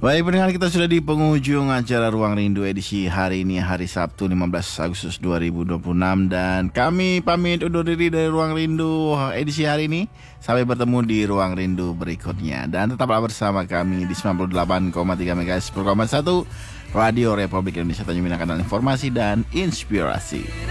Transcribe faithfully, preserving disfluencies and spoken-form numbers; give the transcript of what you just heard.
Baik pendengar, kita sudah di penghujung acara Ruang Rindu edisi hari ini, hari Sabtu lima belas Agustus dua ribu dua puluh enam. Dan kami pamit undur diri dari Ruang Rindu edisi hari ini. Sampai bertemu di Ruang Rindu berikutnya. Dan tetaplah bersama kami di sembilan puluh delapan koma tiga MHz Program satu Radio Republik Indonesia, Tanjung Pinang, kanal informasi dan inspirasi.